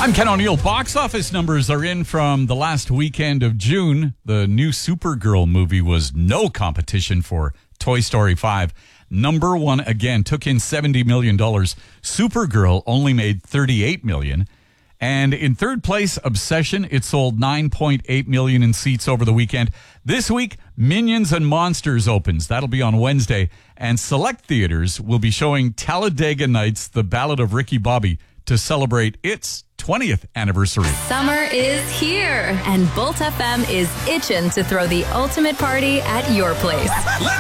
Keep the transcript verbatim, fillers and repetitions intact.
I'm Ken O'Neill. Box office numbers are in from the last weekend of June. The new Supergirl movie was no competition for Toy Story five. Number one again took in seventy million dollars. Supergirl only made thirty-eight million dollars. And in third place, Obsession, it sold nine point eight million in seats over the weekend. This week, Minions and Monsters opens. That'll be on Wednesday. And select theaters will be showing Talladega Nights, The Ballad of Ricky Bobby, to celebrate its twentieth anniversary. Summer is here, and Bolt F M is itching to throw the ultimate party at your place.